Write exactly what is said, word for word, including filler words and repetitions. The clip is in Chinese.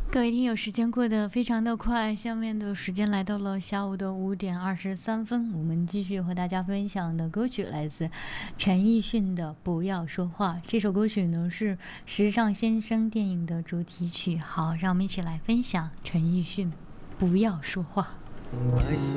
各位听友，时间过得非常的快，下面的时间来到了下午的五点二十三分，我们继续和大家分享的歌曲来自陈奕迅的《不要说话》。这首歌曲呢是《时尚先生》电影的主题曲。好，让我们一起来分享陈奕迅《不要说话》。 白色